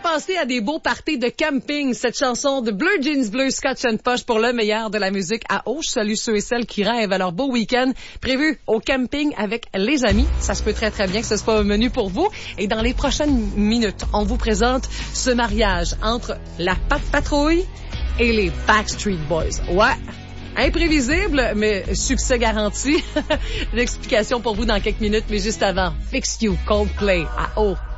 penser à des beaux parties de camping. Cette chanson de Bleu Jeans Bleu, Scotch and Posh pour le meilleur de la musique à Auch. Salut ceux et celles qui rêvent à leur beau week-end prévu au camping avec les amis. Ça se peut très, très bien que ce soit un menu pour vous. Et dans les prochaines minutes, on vous présente ce mariage entre la Patrouille et les Backstreet Boys. Ouais. Imprévisible, mais succès garanti. L'explication pour vous dans quelques minutes, mais juste avant. Fix You, Coldplay à Auch.